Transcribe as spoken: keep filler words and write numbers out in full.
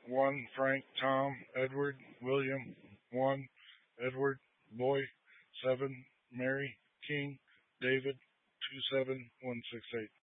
one Frank Tom Edward William one Edward Boy seven Mary King David two seven one six eight.